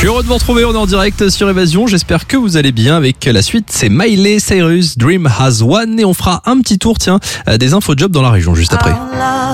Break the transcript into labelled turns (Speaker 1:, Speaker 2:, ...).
Speaker 1: suis heureux de vous retrouver, on est en direct sur Évasion, j'espère que vous allez bien. Avec la suite, c'est Miley Cyrus, Dream Has One, et on fera un petit tour des infojobs dans la région juste après.